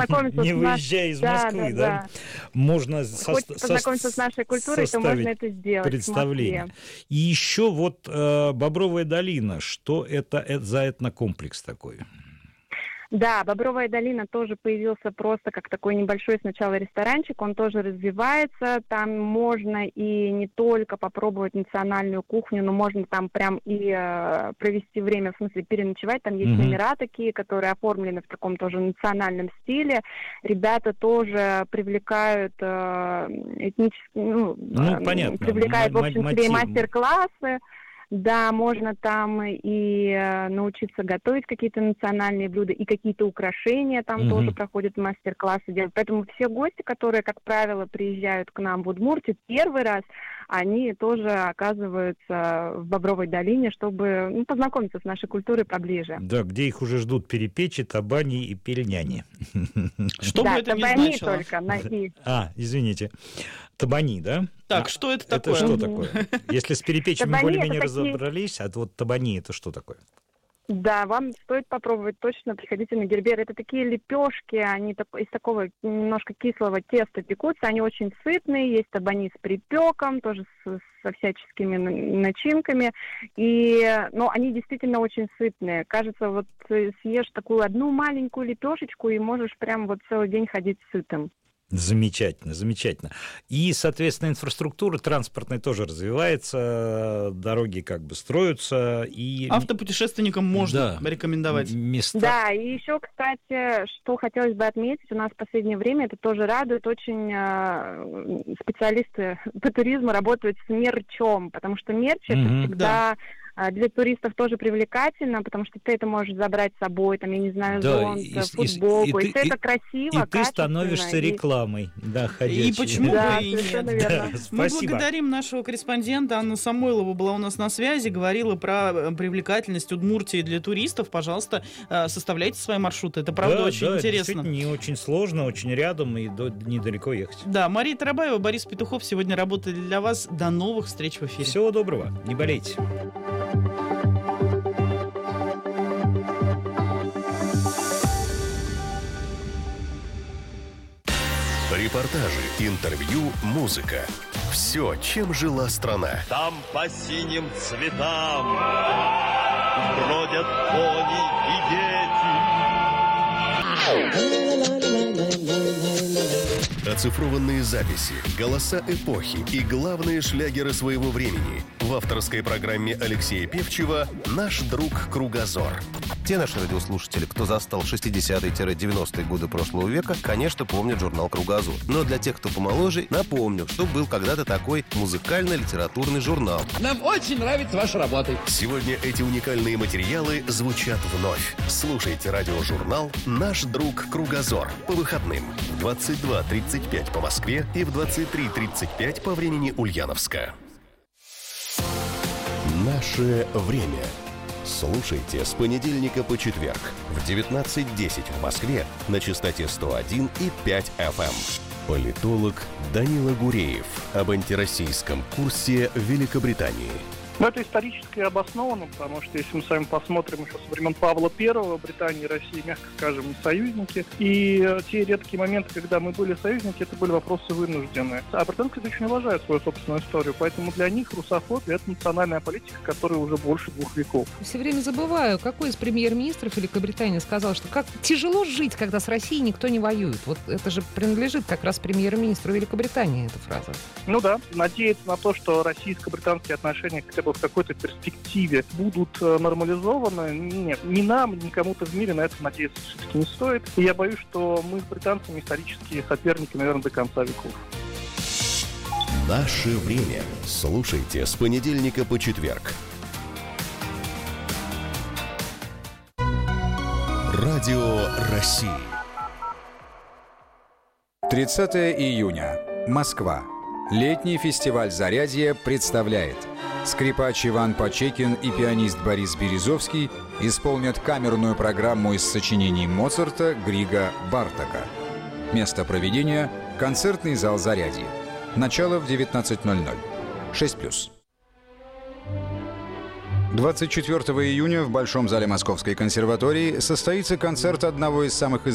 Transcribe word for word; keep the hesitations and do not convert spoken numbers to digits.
познакомиться не с выезжая из да, Москвы, да, да, да. можно со... Хочется познакомиться с нашей культурой, то можно это сделать представление. в Москве. И еще вот э, Бобровая долина, что это, это за этнокомплекс такой? Да, Бобровая долина тоже появился просто как такой небольшой сначала ресторанчик, он тоже развивается, там можно и не только попробовать национальную кухню, но можно там прям и э, провести время, в смысле переночевать, там есть mm-hmm. номера такие, которые оформлены в таком тоже национальном стиле, ребята тоже привлекают э, этнические, ну, ну э, понятно. привлекают, М- в общем, себе мастер-классы. Да, можно там и э, научиться готовить какие-то национальные блюда, и какие-то украшения там mm-hmm. тоже проходят мастер-классы делать. Поэтому все гости, которые, как правило, приезжают к нам в Удмуртию первый раз, они тоже оказываются в Бобровой долине, чтобы ну, познакомиться с нашей культурой поближе. Да, где их уже ждут перепечи, табани и пельняни. Что да, бы это ни табани значило. только на «и». А, извините. Табани, да? Так, что это такое? Это что такое? Если с перепечами табани более-менее такие... разобрались, а вот табани это что такое? Да, вам стоит попробовать точно, приходите на Гербер. Это такие лепешки, они так, из такого немножко кислого теста пекутся, они очень сытные, есть табани с припеком, тоже с, со всяческими начинками, и, ну, они действительно очень сытные. Кажется, вот съешь такую одну маленькую лепешечку и можешь прям вот целый день ходить сытым. Замечательно, замечательно. И, соответственно, инфраструктура транспортная тоже развивается, дороги как бы строятся. И... Автопутешественникам можно да. рекомендовать. Места. Да, и еще, кстати, что хотелось бы отметить, у нас в последнее время, это тоже радует, очень э, специалисты по туризму работают с мерчом, потому что мерч mm-hmm. это всегда... Да. Для туристов тоже привлекательно, потому что ты это можешь забрать с собой, там, я не знаю, да, зонт, и, футболку, и, и, и все и, это красиво, и ты становишься и... рекламой, да, ходячей. И почему да, бы и нет. Да, Мы благодарим нашего корреспондента Анну Самойлову, была у нас на связи, говорила про привлекательность Удмуртии для туристов. Пожалуйста, составляйте свои маршруты, это правда да, очень да, интересно. Действительно, не очень сложно, очень рядом и до, недалеко ехать. Да, Мария Тарабаева, Борис Петухов сегодня работали для вас. До новых встреч в эфире. Всего доброго, не болейте. Репортажи, интервью, музыка. Все, чем жила страна. Там по синим цветам бродят кони и дети. Оцифрованные записи, голоса эпохи и главные шлягеры своего времени. В авторской программе Алексея Певчева «Наш друг Кругозор». Те наши радиослушатели, кто застал шестидесятые-девяностые годы прошлого века, конечно, помнят журнал «Кругозор». Но для тех, кто помоложе, напомню, что был когда-то такой музыкально-литературный журнал. Нам очень нравится ваша работа. Сегодня эти уникальные материалы звучат вновь. Слушайте радиожурнал «Наш друг Кругозор» по выходным в двадцать два тридцать пять по Москве и в двадцать три тридцать пять по времени Ульяновска. Наше время. Слушайте с понедельника по четверг в девятнадцать десять в Москве на частоте сто один и пять эф эм. Политолог Данила Гуреев об антироссийском курсе Великобритании. Ну, это исторически обосновано, потому что если мы с вами посмотрим еще со времен Павла Первого, Британия и Россия, мягко скажем, союзники. И те редкие моменты, когда мы были союзники, это были вопросы вынужденные. А британцы очень уважают свою собственную историю, поэтому для них русофобия – это национальная политика, которая уже больше двух веков. Все время забываю, какой из премьер-министров Великобритании сказал, что как тяжело жить, когда с Россией никто не воюет. Вот это же принадлежит как раз премьер-министру Великобритании, эта фраза. Ну да, надеяться на то, что российско-британские отношения хотя бы в какой-то перспективе будут нормализованы. Нет, ни нам, ни кому-то в мире на это надеяться все-таки не стоит. И я боюсь, что мы с британцами исторические соперники, наверное, до конца веков. Наше время. Слушайте с понедельника по четверг. Радио России. тридцатое июня. Москва. Летний фестиваль «Зарядье» представляет. Скрипач Иван Почекин и пианист Борис Березовский исполнят камерную программу из сочинений Моцарта, Грига, Бартака. Место проведения – концертный зал «Зарядье». Начало в девятнадцать ноль ноль. шесть плюс. двадцать четвёртого июня в Большом зале Московской консерватории состоится концерт одного из самых известных